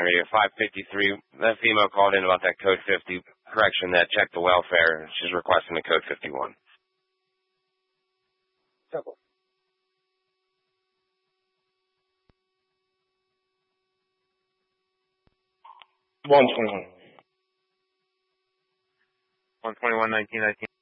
the radio. 553. That female called in about that code 50 correction that checked the welfare. She's requesting the code 51. Simple. 121. 121, 1919.